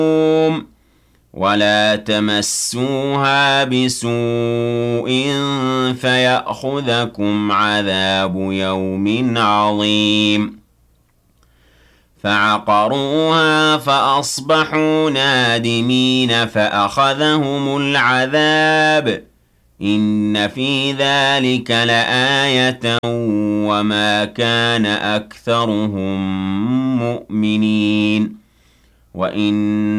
ولا تمسوها بسوء فيأخذكم عذاب يوم عظيم فعقروها فأصبحوا نادمين فأخذهم العذاب إن في ذلك لآية وما كان أكثرهم مؤمنين وإن